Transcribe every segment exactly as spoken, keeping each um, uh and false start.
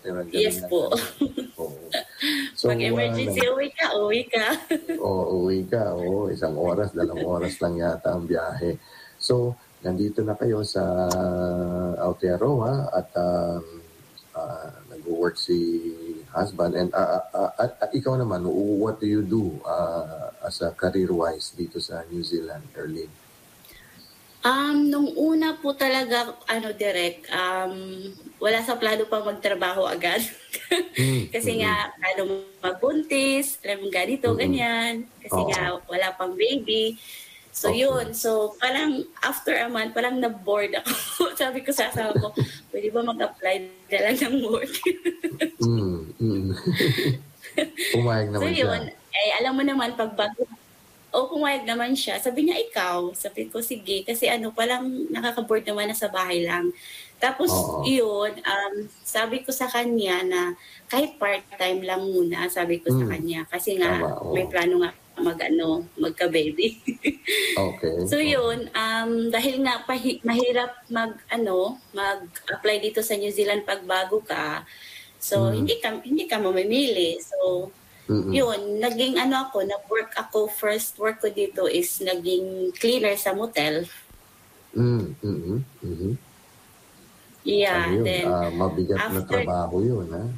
Parang gano'n Yes lang po. ano, oo. So, Pag ah, emergency, nag uwi ka, uwi ka. Oo, uuwi ka, oo, isang oras, dalawang oras lang yata ang biyahe. So, nandito na kayo sa Aotearoa at, um, ah, nagwo-work si husband and, ah, ah, ah, at ikaw naman, what do you do, ah, as a career-wise dito sa New Zealand, Earlyn? Um, nung una po talaga ano direk, um, wala sa plano pang magtrabaho agad. Hmm, Kasi mm. nga plano magbuntis, alam mong ganito, Mm. ganyan. Kasi Oo. nga wala pang baby. So Okey. yun, so parang after a month parang na-bored ako. Sabi ko sa asawa ko, "Puwede ba mag-apply na lang ng work?" Hmm, mm. Pumayag So naman yun, siya? eh, alam mo naman 'pag bago oo, pumayag naman siya. Sabi niya, "Ikaw?" Sabi ko, "Sige." Kasi ano, parang nakaka-bored naman na sa bahay lang. Tapos Oo. iyon, um, sabi ko sa kanya na kahit part-time lang muna, sabi ko sa Hmm, kanya. Kasi nga tama, may oo. plano nga mag-ano, magka-baby. Okey, So oo. yun, um, dahil nga pahi mahirap mag-ano, mag-apply dito sa New Zealand 'pag bago ka, so Hmm. hindi ka hindi ka mamimili. So Mm. yun, naging ano ako, nag-work ako, first work ko dito is naging cleaner sa motel. Hmm, mm, mhm. Ano Yeah, yun, then ah, mabigat na after trabaho yun, ah.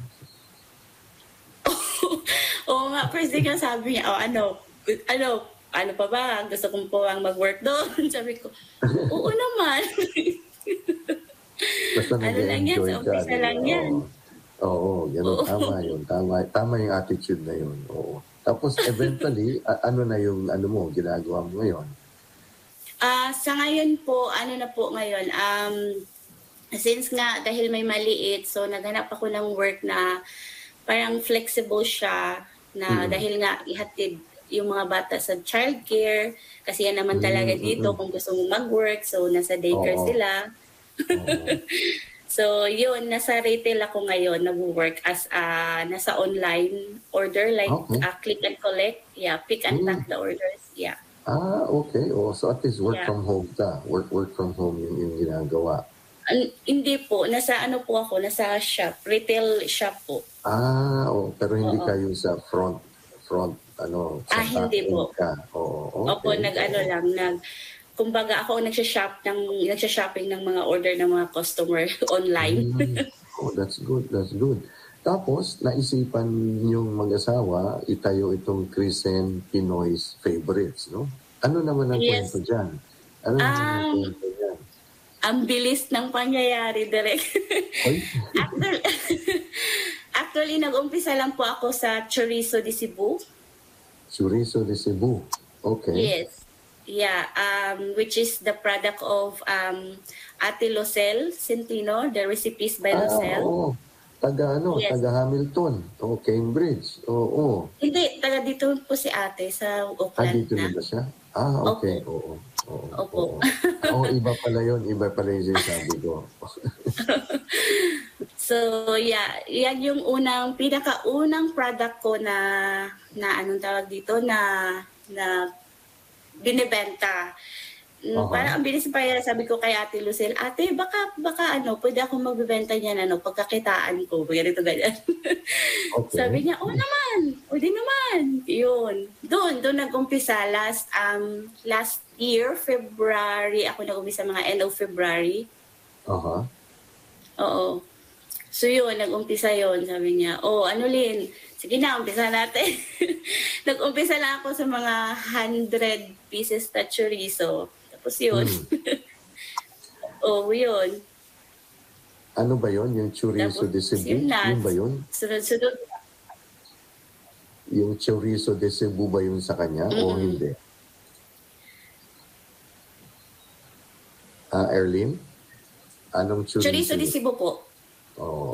Oo nga, first thing nga sabi niya, "Oh ano, gu ano ano pa ba, gusto ko pa bang mag-work dun?" Sabi ko, "Oo naman." Basta Ano lang yan, nag-e-enjoy sa ka, umpisa 'di ba? lang yan. Oo. Oo, gano'n, Oo. tama yun, tama tama yung attitude na yun, oo. Tapos eventually, a ano na yung ano mo, ginagawa mo ngayon? Ah, sa ngayon po, ano na po ngayon, um, since nga dahil may maliit, so naghanap ako ng work na parang flexible siya, na Mm. dahil nga ihatid yung mga bata sa childcare, kasi yan naman talaga Hmm, dito mm. kung gusto mong mag-work, so nasa daycare Oo. sila. Oo. So yun, nasa retail ako ngayon, nagwo-work as a nasa online order like, Okey. ah, click and collect, yeah, pick and Hmm. pack the orders, yeah. Ah, okey. Oh, so at least work Yeah. from home ka, work work from home yung yung ginagawa. Ay, hindi po, nasa ano po ako, nasa shop, retail shop po. Ah, oh, pero hindi ka Oo. yung sa front front ano, sa Ah, back hindi end po. ka? Oo, Opo, okey, nag-ano oo. lang, nag kumbaga ako ang nagsho-shop ng nagsho-shopping ng mga order ng mga customer online. Hmm. Oh, that's good, that's good. Tapos naisipan niyong mag-asawa, itayo itong Criscent Pinoy's Favorites, 'no? Ano naman ang kuwento Yes. diyan? Ano naman ang Um, kuwento niyan? ang bilis ng pangyayari direk. Ay. Actual actually nag-umpisa lang po ako sa Chorizo de Cebu. Chorizo de Cebu, okey. Yes. Yeah, um, which is the product of, um, Ate Losel Centino, the recipes by Ah, Losel. oo. Taga-ano, Yes. taga-Hamilton o Cambridge, oo. Hindi, taga dito po si ate sa Ah, Auckland dito na. na ba siya? Ah, okey, Opo. oo, oo, oo. Opo. Oo, iba pala yun, iba pala yung sinasabi ko. So yeah, yan yung unang pinakaunang product ko na na anong tawag dito, na na binebenta. Hmm, Uh-huh. parang ang bilis pa kaya sabi ko kay Ate Losel, "Ate baka baka ano, puwede akong magbebenta niyan ano, pagkakitaan ko." Ganito, ganyan. Sabi Okey. niya, "Oo naman, puwede naman." Yun, dun dun nag-umpisa last, um, last year February ako nag-umpisa, mga end of February. Uh-huh. Oo. So yun, nag-umpisa yun, sabi niya, "Oh ano Lyn, sige na umpisahan natin." Nag-umpisa lang ako sa mga hundred pieces na chorizo, tapos yun. Hmm. Oo, yun. Ano ba yun, yung Chorizo Tapos de Cebu, yun na, yun ba yun? sunod-sunod na. Yung Chorizo de Cebu ba yun sa kanya o Mm. hindi? Ah, Earlyn? Anong Chorizo chorizo de yun? Cebu po. Oo.